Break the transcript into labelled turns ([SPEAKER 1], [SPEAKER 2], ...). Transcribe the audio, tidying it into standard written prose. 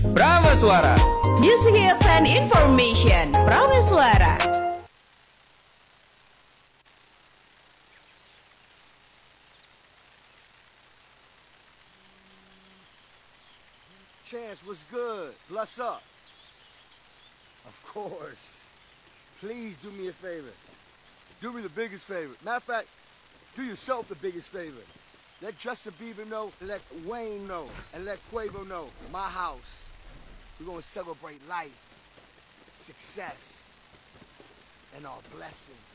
[SPEAKER 1] Prameswara.
[SPEAKER 2] Music hits and information. Prameswara.
[SPEAKER 3] Chance, what's good? Bless up. Of course. Please do me a favor. Do me the biggest favor. Matter of fact, do yourself the biggest favor. Let Justin Bieber know, let Wayne know, and let Quavo know. My house. We're gonna celebrate life, success, and our blessings.